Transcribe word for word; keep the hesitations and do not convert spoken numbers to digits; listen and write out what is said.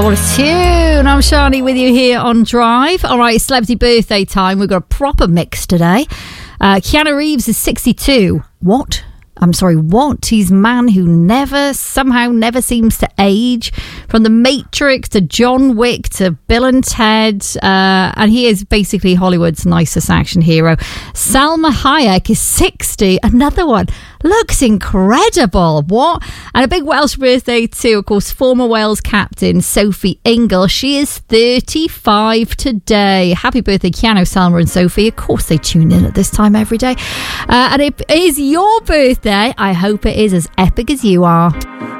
What a tune. I'm Shani with you here on Drive. All right, celebrity birthday time. We've got a proper mix today. Uh, Keanu Reeves is sixty-two. What? I'm sorry, what? He's a man who never, somehow never seems to age. From The Matrix to John Wick to Bill and Ted. Uh, and he is basically Hollywood's nicest action hero. Salma Hayek is sixty. Another one. Looks incredible. What? And a big Welsh birthday too. Of course, former Wales captain Sophie Ingle. She is thirty-five today. Happy birthday, Keanu, Salma and Sophie. Of course, they tune in at this time every day. Uh, and it is your birthday. I hope it is as epic as you are.